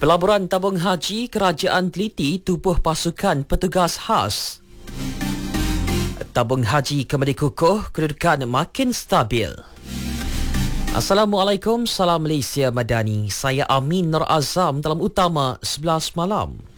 Pelaburan tabung haji kerajaan teliti tubuh pasukan petugas khas. Tabung haji kembali kukuh, kedudukan makin stabil. Assalamualaikum, salam Malaysia Madani. Saya Amin Nur Azam dalam Utama 11 malam.